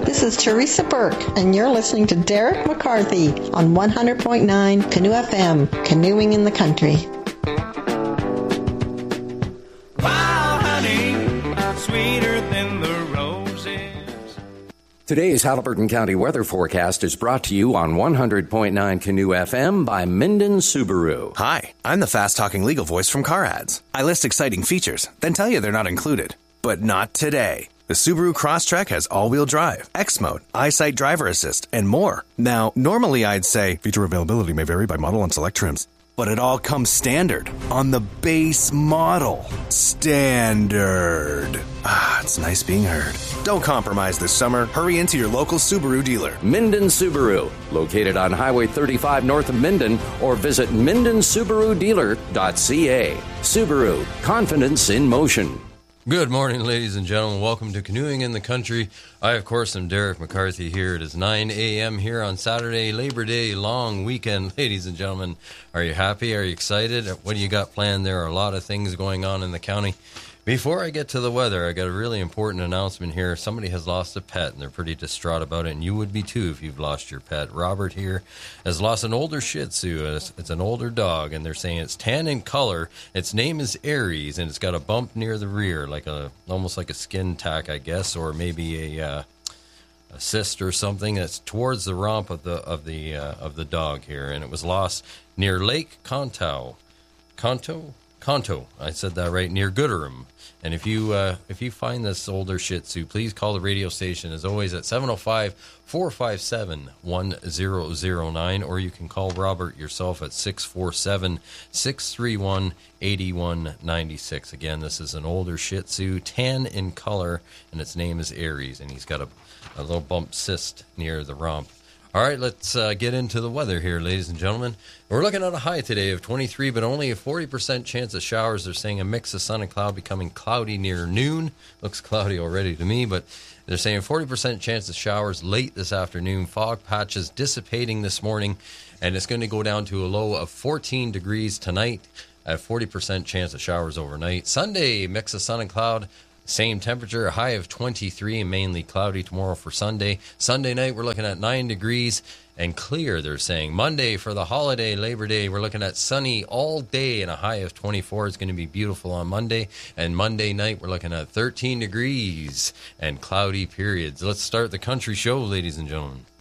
This is Teresa Burke, and you're listening to Derek McCarthy on 100.9 Canoe FM, canoeing in the country. Wow, honey, sweeter than the roses. Today's Haliburton County weather forecast is brought to you on 100.9 Canoe FM by Minden Subaru. Hi, I'm the fast-talking legal voice from Car Ads. I list exciting features, then tell you they're not included. But not today. The Subaru Crosstrek has all-wheel drive, X-Mode, EyeSight driver assist, and more. Now, normally I'd say feature availability may vary by model and select trims, but it all comes standard on the base model. Standard. Ah, it's nice being heard. Don't compromise this summer. Hurry into your local Subaru dealer. Minden Subaru, located on Highway 35 north of Minden, or visit MindenSubaruDealer.ca. Subaru, confidence in motion. Good morning, ladies and gentlemen. Welcome to Canoeing in the Country. I, of course, am Derek McCarthy here. It is 9 a.m. here on Saturday, Labor Day, long weekend. Ladies and gentlemen, are you happy? Are you excited? What do you got planned? There are a lot of things going on in the county. Before I get to the weather, I got a really important announcement here. Somebody has lost a pet, and they're pretty distraught about it, and you would be too if you've lost your pet. Robert here has lost an older Shih Tzu. It's an older dog, and they're saying it's tan in color. Its name is Aries, and it's got a bump near the rear, almost like a skin tack, I guess, or maybe a cyst or something. That's towards the rump of the dog here, and it was lost near Lake Conto, I said that right, near Gooderham. And if you find this older Shih Tzu, please call the radio station, as always, at 705-457-1009, or you can call Robert yourself at 647-631-8196. Again, this is an older Shih Tzu, tan in color, and its name is Aries, and he's got a little bump cyst near the rump. All right, let's get into the weather here, ladies and gentlemen. We're looking at a high today of 23, but only a 40% chance of showers. They're saying a mix of sun and cloud, becoming cloudy near noon. Looks cloudy already to me, but they're saying 40% chance of showers late this afternoon. Fog patches dissipating this morning, and it's going to go down to a low of 14 degrees tonight. A 40% chance of showers overnight. Sunday, mix of sun and cloud. Same temperature, a high of 23 and mainly cloudy tomorrow for Sunday. Sunday night, we're looking at 9 degrees and clear, they're saying. Monday for the holiday, Labor Day, we're looking at sunny all day and a high of 24. It's going to be beautiful on Monday. And Monday night, we're looking at 13 degrees and cloudy periods. Let's start the country show, ladies and gentlemen.